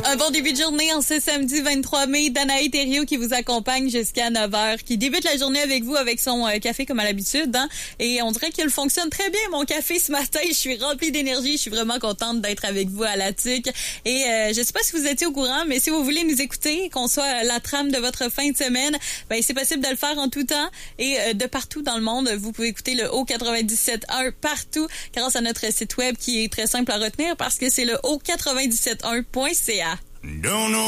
Un bon début de journée en ce samedi 23 mai. Danae Thériault qui vous accompagne jusqu'à 9h, qui débute la journée avec vous avec son café comme à l'habitude. Hein? Et on dirait qu'il fonctionne très bien, mon café, ce matin. Je suis remplie d'énergie. Je suis vraiment contente d'être avec vous à la TIC. Et je sais pas si vous étiez au courant, mais si vous voulez nous écouter, qu'on soit la trame de votre fin de semaine, ben c'est possible de le faire en tout temps. Et de partout dans le monde, vous pouvez écouter le Haut 97.1 partout grâce à notre site web qui est très simple à retenir parce que c'est le haut 97.1.ca.